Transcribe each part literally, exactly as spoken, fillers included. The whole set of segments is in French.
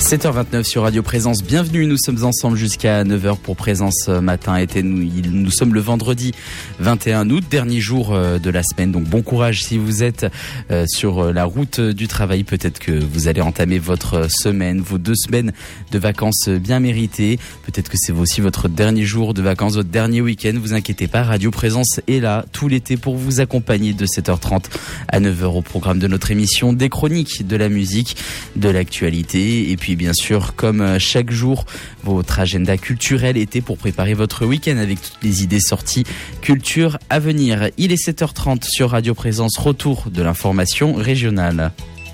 sept heures vingt-neuf sur Radio Présence, bienvenue, nous sommes ensemble jusqu'à neuf heures pour Présence Matin. Et nous, nous sommes le vendredi vingt et un août, dernier jour de la semaine, donc bon courage si vous êtes sur la route du travail. Peut-être que vous allez entamer votre semaine, vos deux semaines de vacances bien méritées. Peut-être que c'est aussi votre dernier jour de vacances, votre dernier week-end. Vous inquiétez pas, Radio Présence est là tout l'été pour vous accompagner de sept heures trente à neuf heures au programme de notre émission, des chroniques, de la musique, de l'actualité et puis bien sûr, comme chaque jour, votre agenda culturel été pour préparer votre week-end avec toutes les idées sorties culture à venir. Il est sept heures trente sur Radio Présence, retour de l'information régionale.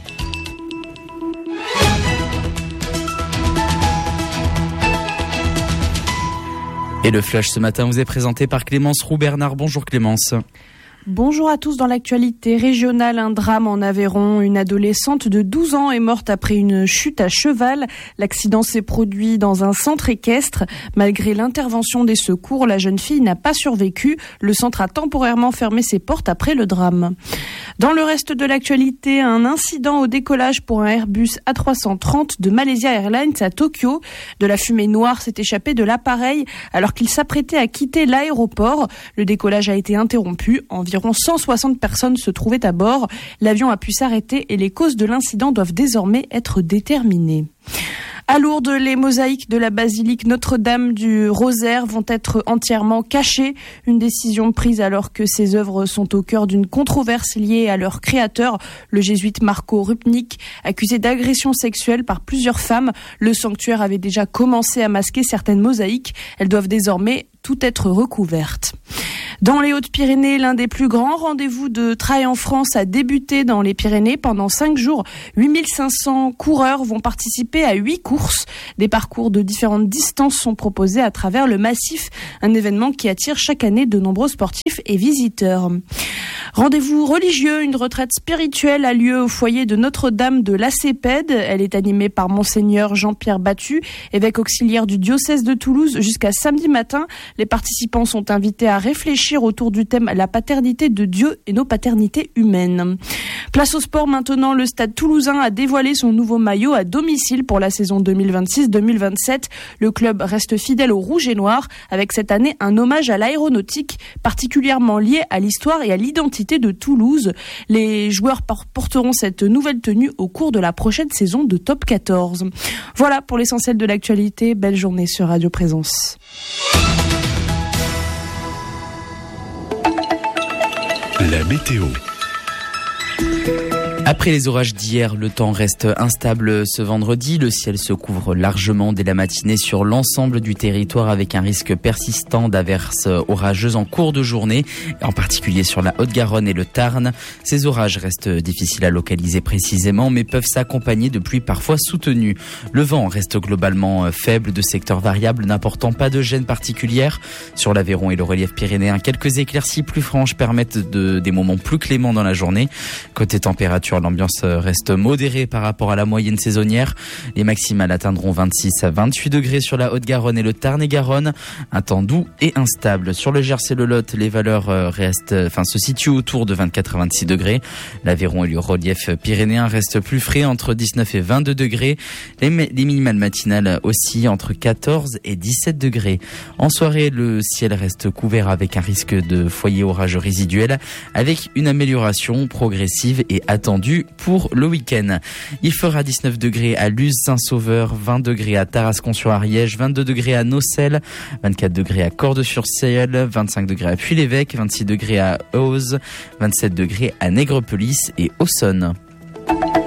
Et le flash ce matin vous est présenté par Clémence Roux-Bernard. Bonjour Clémence. Bonjour à tous. Dans l'actualité régionale, un drame en Aveyron. Une adolescente de douze ans est morte après une chute à cheval. L'accident s'est produit dans un centre équestre. Malgré l'intervention des secours, la jeune fille n'a pas survécu. Le centre a temporairement fermé ses portes après le drame. Dans le reste de l'actualité, un incident au décollage pour un Airbus A trois cent trente de Malaysia Airlines à Tokyo. De la fumée noire s'est échappée de l'appareil alors qu'il s'apprêtait à quitter l'aéroport. Le décollage a été interrompu. Environ cent soixante personnes se trouvaient à bord. L'avion a pu s'arrêter et les causes de l'incident doivent désormais être déterminées. À Lourdes, les mosaïques de la basilique Notre-Dame du Rosaire vont être entièrement cachées. Une décision prise alors que ces œuvres sont au cœur d'une controverse liée à leur créateur, le jésuite Marco Rupnik, accusé d'agression sexuelle par plusieurs femmes. Le sanctuaire avait déjà commencé à masquer certaines mosaïques. Elles doivent désormais tout être recouvertes. Dans les Hautes-Pyrénées, l'un des plus grands rendez-vous de trail en France a débuté dans les Pyrénées. Pendant cinq jours, huit mille cinq cents coureurs vont participer à huit courses. Des parcours de différentes distances sont proposés à travers le massif, un événement qui attire chaque année de nombreux sportifs et visiteurs. Rendez-vous religieux, une retraite spirituelle a lieu au foyer de Notre-Dame de Lacépède. Elle est animée par Monseigneur Jean-Pierre Battu, évêque auxiliaire du diocèse de Toulouse, jusqu'à samedi matin. Les participants sont invités à réfléchir autour du thème « La paternité de Dieu et nos paternités humaines ». Place au sport maintenant, le Stade Toulousain a dévoilé son nouveau maillot à domicile pour la saison deux mille vingt-six deux mille vingt-sept. Le club reste fidèle au rouge et noir, avec cette année un hommage à l'aéronautique, particulièrement lié à l'histoire et à l'identité de Toulouse. Les joueurs porteront cette nouvelle tenue au cours de la prochaine saison de Top quatorze. Voilà pour l'essentiel de l'actualité. Belle journée sur Radio Présence. La météo. Après les orages d'hier, le temps reste instable ce vendredi. Le ciel se couvre largement dès la matinée sur l'ensemble du territoire avec un risque persistant d'averses orageuses en cours de journée, en particulier sur la Haute-Garonne et le Tarn. Ces orages restent difficiles à localiser précisément, mais peuvent s'accompagner de pluies parfois soutenues. Le vent reste globalement faible, de secteurs variables n'apportant pas de gêne particulière. Sur l'Aveyron et le relief pyrénéen, quelques éclaircies plus franches permettent de, des moments plus cléments dans la journée. Côté température, l'ambiance reste modérée par rapport à la moyenne saisonnière. Les maximales atteindront vingt-six à vingt-huit degrés sur la Haute-Garonne et le Tarn-et-Garonne. Un temps doux et instable. Sur le Gers et le Lot, les valeurs restent, enfin, se situent autour de vingt-quatre à vingt-six degrés. L'Aveyron et le relief pyrénéen restent plus frais, entre dix-neuf et vingt-deux degrés. Les, les minimales matinales aussi entre quatorze et dix-sept degrés. En soirée, le ciel reste couvert avec un risque de foyer orageux résiduel, avec une amélioration progressive et attendue pour le week-end. Il fera dix-neuf degrés à Luz, Saint-Sauveur, vingt degrés à Tarascon-sur-Ariège, vingt-deux degrés à Nocelles, vingt-quatre degrés à Cordes-sur-Ciel, vingt-cinq degrés à Puy-l'Évêque, vingt-six degrés à Eauze, vingt-sept degrés à Nègrepelisse et Auxonne.